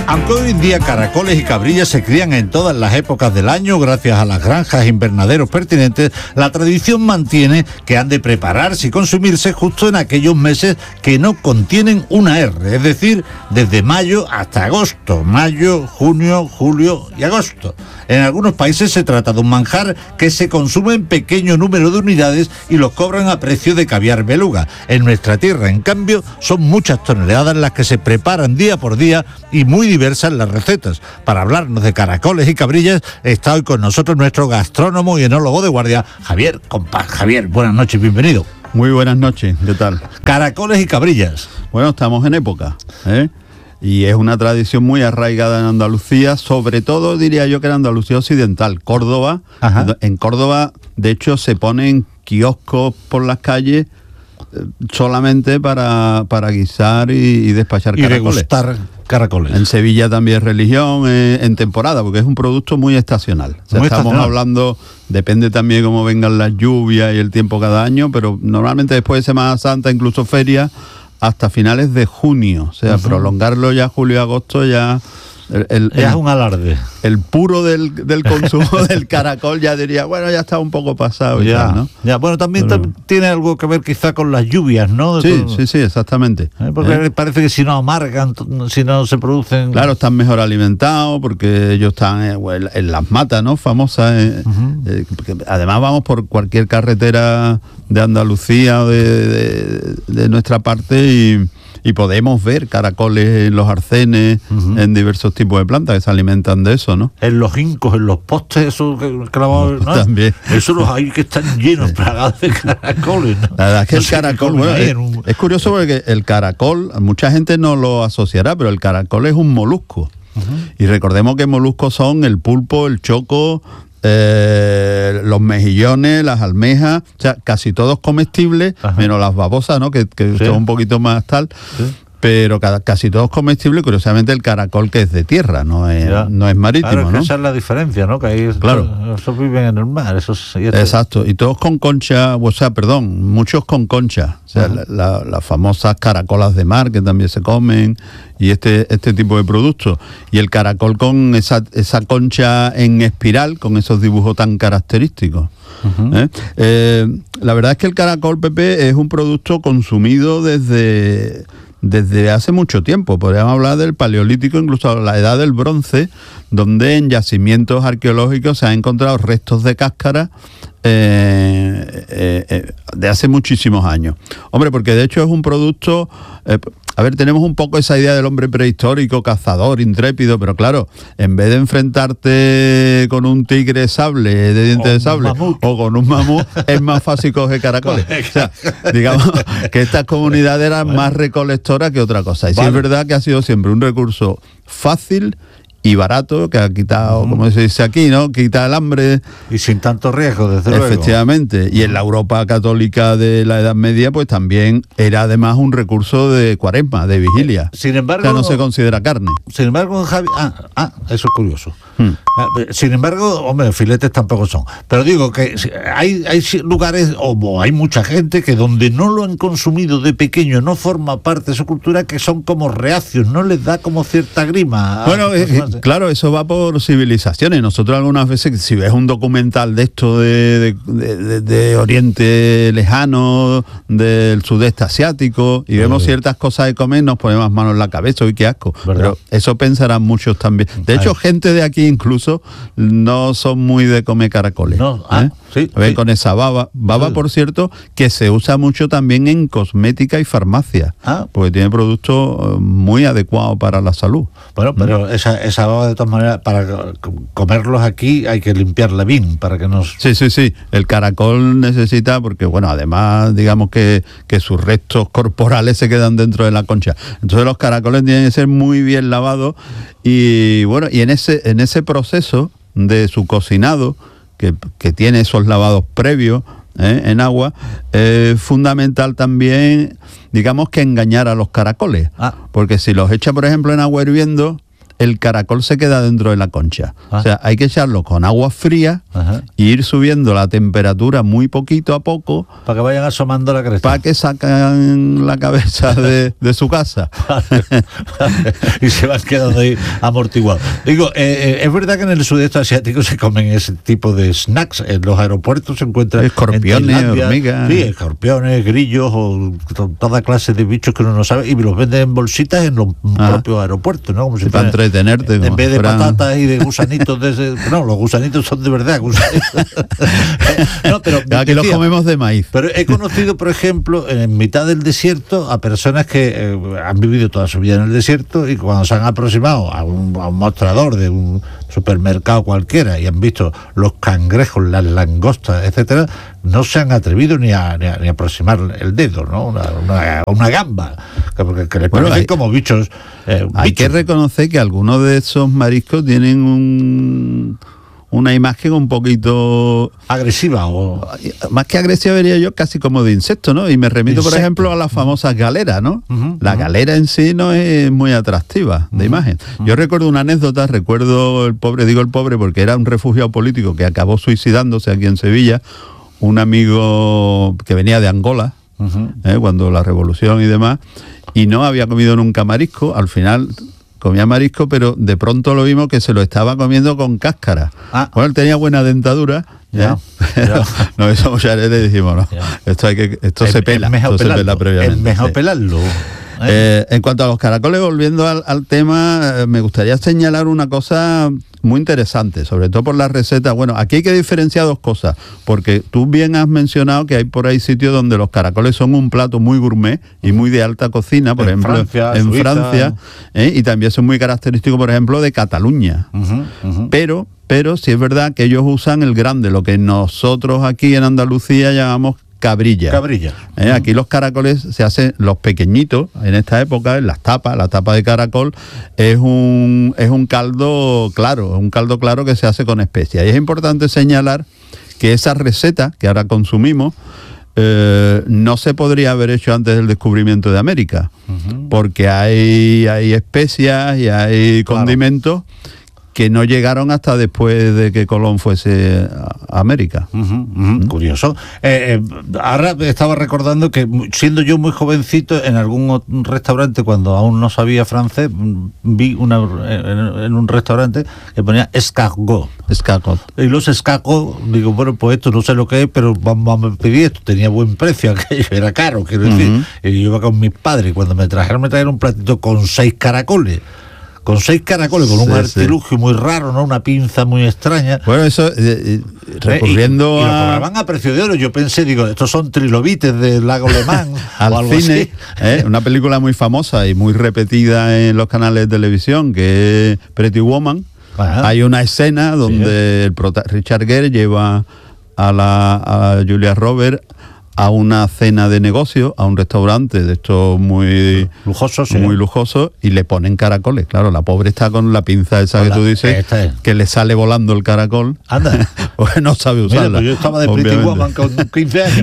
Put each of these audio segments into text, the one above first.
Aunque hoy en día caracoles y cabrillas se crían en todas las épocas del año gracias a las granjas e invernaderos pertinentes, la tradición mantiene que han de prepararse y consumirse justo en aquellos meses que no contienen una R, es decir, desde mayo hasta agosto, mayo, junio, julio y agosto. En algunos países se trata de un manjar que se consume en pequeño número de unidades y los cobran a precio de caviar beluga. En nuestra tierra, en cambio, son muchas toneladas las que se preparan día por día y muy diversas las recetas. Para hablarnos de caracoles y cabrillas está hoy con nosotros nuestro gastrónomo y enólogo de guardia, Javier Compás. Javier, buenas noches, bienvenido. Muy buenas noches, ¿qué tal? Caracoles y cabrillas. Bueno, estamos en época, y es una tradición muy arraigada en Andalucía, sobre todo diría yo que en Andalucía occidental, Córdoba. Ajá. En Córdoba, de hecho, se ponen kioscos por las calles solamente para guisar y despachar caracoles. Y degustar caracoles. En Sevilla también es religión, en temporada, porque es un producto muy estacional. O sea, estamos hablando, depende también cómo vengan las lluvias y el tiempo cada año, pero normalmente después de Semana Santa, incluso ferias, hasta finales de junio. O sea, prolongarlo ya julio y agosto ya... es un alarde. El puro del consumo del caracol ya diría, bueno, ya está un poco pasado. Ya, tal, ¿no? Ya, bueno, también tiene algo que ver quizá con las lluvias, ¿no? Sí, exactamente. Porque parece que si no amargan, si no se producen... Claro, están mejor alimentados porque ellos están en las matas, ¿no? Famosas. Porque además vamos por cualquier carretera de Andalucía o de nuestra parte y podemos ver caracoles en los arcenes, en diversos tipos de plantas que se alimentan de eso, ¿no? En los hincos, en los postes, esos clavados, ¿no? También. Esos los hay que están llenos, plagados de caracoles, ¿no? La verdad es que el caracol, bueno, es curioso porque el caracol, mucha gente no lo asociará, pero el caracol es un molusco. Y recordemos que moluscos son el pulpo, el choco, los mejillones, las almejas, o sea, casi todos comestibles, menos las babosas, ¿no? Que son un poquito más tal. Sí. Pero casi todos comestibles, curiosamente el caracol que es de tierra, no es marítimo, claro, es que ¿no? esa es la diferencia, ¿no? Que ahí esos viven en el mar, Exacto, y todos con concha, muchos con concha, o sea, las famosas caracolas de mar que también se comen y este tipo de productos. Y el caracol con esa concha en espiral, con esos dibujos tan característicos. La verdad es que el caracol, Pepe, es un producto consumido desde hace mucho tiempo. Podríamos hablar del Paleolítico, incluso la Edad del Bronce, donde en yacimientos arqueológicos se han encontrado restos de cáscara de hace muchísimos años. Hombre, porque de hecho es un producto... tenemos un poco esa idea del hombre prehistórico, cazador, intrépido, pero claro, en vez de enfrentarte con un tigre sable, de dientes de sable, o con un mamut, es más fácil coger caracoles. O sea, digamos que estas comunidades eran más recolectoras que otra cosa. Y sí es verdad que ha sido siempre un recurso fácil y barato, que ha quitado, como se dice aquí, ¿no? Quita el hambre. Y sin tanto riesgo, desde luego. Efectivamente. Y en la Europa católica de la Edad Media, pues también era además un recurso de cuaresma, de vigilia. Sin embargo... O sea, no se considera carne. Sin embargo, Javi... eso es curioso. Sin embargo, hombre, filetes tampoco son. Pero digo que hay lugares, o hay mucha gente que donde no lo han consumido de pequeño, no forma parte de su cultura, que son como reacios, no les da como cierta grima. Bueno, claro, eso va por civilizaciones. Nosotros algunas veces, si ves un documental de esto de Oriente Lejano, del sudeste asiático, y vemos ciertas cosas de comer, nos ponemos las manos en la cabeza, uy, qué asco. ¿Verdad? Pero eso pensarán muchos también. De hecho, gente de aquí incluso no son muy de comer caracoles. No, con esa baba, por cierto, que se usa mucho también en cosmética y farmacia, porque tiene productos muy adecuados para la salud. Bueno, pero esa baba, de todas maneras, para comerlos aquí hay que limpiarla bien, para que no... Sí. El caracol necesita, porque bueno, además, digamos que sus restos corporales se quedan dentro de la concha. Entonces los caracoles tienen que ser muy bien lavados y bueno, y en ese proceso de su cocinado, que tiene esos lavados previos en agua, es fundamental también, digamos, que engañar a los caracoles. Porque si los echa, por ejemplo, en agua hirviendo, el caracol se queda dentro de la concha. Ah. O sea, hay que echarlo con agua fría y ir subiendo la temperatura muy poquito a poco para que vayan asomando la cresta. para que sacan la cabeza de su casa. Y se van quedando ahí amortiguados. Digo, es verdad que en el sudeste asiático se comen ese tipo de snacks. En los aeropuertos se encuentran escorpiones, hormigas. Sí, escorpiones, grillos o toda clase de bichos que uno no sabe, y los venden en bolsitas en los propios aeropuertos, ¿no? Como si para entretenerte. En vez de patatas y de gusanitos de ese, no, los gusanitos son de verdad gusanitos. No, pero aquí los comemos de maíz. Pero he conocido, por ejemplo, en mitad del desierto a personas que han vivido toda su vida en el desierto, y cuando se han aproximado a un mostrador de un supermercado cualquiera y han visto los cangrejos, las langostas, etcétera, no se han atrevido ni a aproximar el dedo, ¿no? Una gamba, que les parecen como bichos. Hay que reconocer que algunos de esos mariscos tienen una imagen un poquito agresiva, o más que agresiva, diría yo, casi como de insecto, ¿no? Y me remito, por ejemplo, a las famosas galeras, ¿no? La galera en sí no es muy atractiva de imagen. Yo recuerdo una anécdota, recuerdo el pobre porque era un refugiado político que acabó suicidándose aquí en Sevilla, un amigo que venía de Angola, cuando la revolución y demás, y no había comido nunca marisco. Al final comía marisco, pero de pronto lo vimos que se lo estaba comiendo con cáscara. Bueno, él tenía buena dentadura. Ya. No, eso ya le dijimos, no. Esto se pela. Es mejor pelarlo. En cuanto a los caracoles, volviendo al tema, me gustaría señalar una cosa muy interesante, sobre todo por la receta. Bueno, aquí hay que diferenciar dos cosas, porque tú bien has mencionado que hay por ahí sitios donde los caracoles son un plato muy gourmet y muy de alta cocina, por ejemplo, en Francia, y también son muy característicos, por ejemplo, de Cataluña. Pero sí es verdad que ellos usan el grande, lo que nosotros aquí en Andalucía llamamos cabrilla. Aquí los caracoles se hacen, los pequeñitos, en esta época, en la tapa de caracol, es un caldo claro que se hace con especias. Y es importante señalar que esa receta que ahora consumimos no se podría haber hecho antes del descubrimiento de América, porque hay especias y hay condimentos que no llegaron hasta después de que Colón fuese a América. Curioso. Ahora estaba recordando que, siendo yo muy jovencito, en algún restaurante, cuando aún no sabía francés, vi en un restaurante que ponía escargot. Y los escargots, digo, bueno, pues esto no sé lo que es, pero vamos a pedir esto. Tenía buen precio, aquello era caro, quiero decir. Y yo iba con mis padres, y cuando me trajeron un platito con 6 caracoles. Con un artilugio muy raro, ¿no? Una pinza muy extraña. Bueno, eso, recurriendo y lo cobraban a precio de oro. Yo pensé, digo, estos son trilobites del lago Le Mans o algo cine, así. Una película muy famosa y muy repetida en los canales de televisión, que es Pretty Woman. Hay una escena donde el Richard Gere lleva a Julia Roberts a una cena de negocio, a un restaurante de estos muy lujoso, y le ponen caracoles. Claro, la pobre está con la pinza esa que tú dices, que le sale volando el caracol. Anda. Porque no sabe usarla. Mira, pues yo estaba de Pretty Woman con 15 años.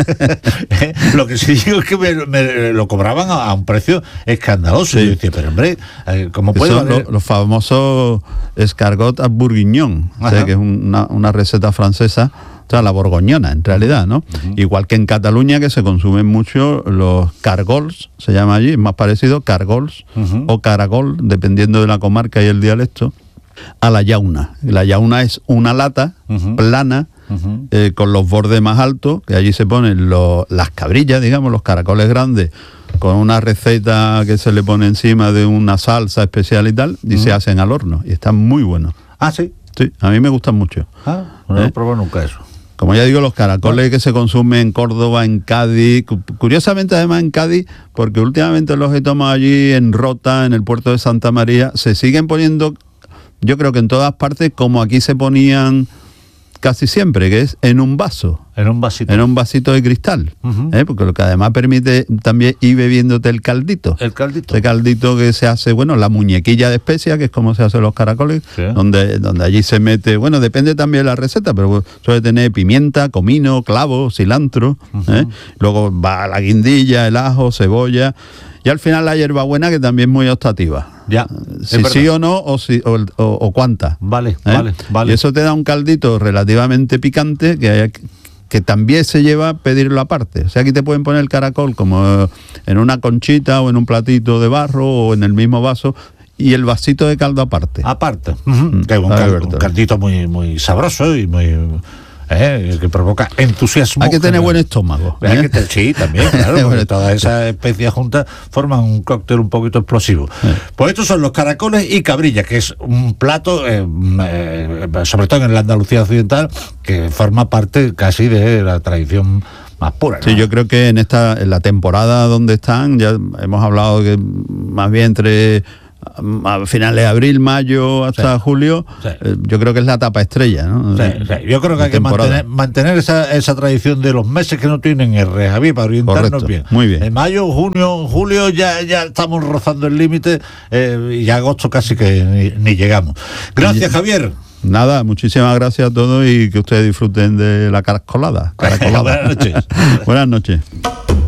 Lo que sí digo es que me lo cobraban a un precio escandaloso. Y yo decía, pero hombre, ¿cómo puede valer? Los famosos escargot à bourguignon, o sea, que es una receta francesa. O sea, la borgoñona, en realidad, ¿no? Igual que en Cataluña, que se consumen mucho los cargols, se llama allí, es más parecido, cargols o caragol, dependiendo de la comarca y el dialecto, a la llauna. La llauna es una lata plana, con los bordes más altos, que allí se ponen las cabrillas, digamos, los caracoles grandes, con una receta que se le pone encima de una salsa especial y tal, y se hacen al horno, y están muy buenos. ¿Ah, sí? Sí, a mí me gustan mucho. No he probado nunca eso. Como ya digo, los caracoles que se consumen en Córdoba, en Cádiz, curiosamente además en Cádiz, porque últimamente los he tomado allí en Rota, en el puerto de Santa María, se siguen poniendo, yo creo que en todas partes, como aquí se ponían casi siempre, que es en un vaso. En un vasito. En un vasito de cristal. Porque lo que además permite también ir bebiéndote el caldito. El caldito. Ese caldito que se hace, bueno, la muñequilla de especia, que es como se hacen los caracoles, donde allí se mete, bueno, depende también de la receta, pero suele tener pimienta, comino, clavo, cilantro. Luego va la guindilla, el ajo, cebolla. Y al final la hierbabuena, que también es muy optativa. Ya, Si sí o no, o cuánta. Vale, ¿eh? vale. Y eso te da un caldito relativamente picante que también se lleva a pedirlo aparte. O sea, aquí te pueden poner el caracol como en una conchita o en un platito de barro o en el mismo vaso, y el vasito de caldo aparte. Aparte. Que es un caldito muy, muy sabroso y muy... que provoca entusiasmo. Hay que tener buen estómago. Sí, también, claro, porque todas esas especies juntas forman un cóctel un poquito explosivo. Pues estos son los caracoles y cabrilla, que es un plato, sobre todo en la Andalucía occidental, que forma parte casi de la tradición más pura, ¿no? Sí, yo creo que en la temporada donde están, ya hemos hablado que más bien entre a finales de abril, mayo hasta julio, yo creo que es la etapa estrella, ¿no? Yo creo que hay que mantener esa tradición de los meses que no tienen R, Javier, para orientarnos. Correcto, bien. Muy bien. En mayo, junio, julio ya estamos rozando el límite, y agosto casi que ni llegamos. Gracias, Javier. Nada, muchísimas gracias a todos y que ustedes disfruten de la caracolada. Buenas noches. Buenas noches.